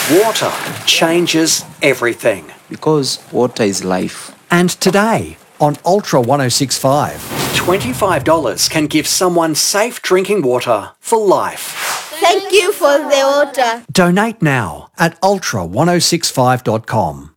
Water changes everything. Because water is life. And today on Ultra 1065, $25 can give someone safe drinking water for life. Thank you for the water. Donate now at ultra1065.com.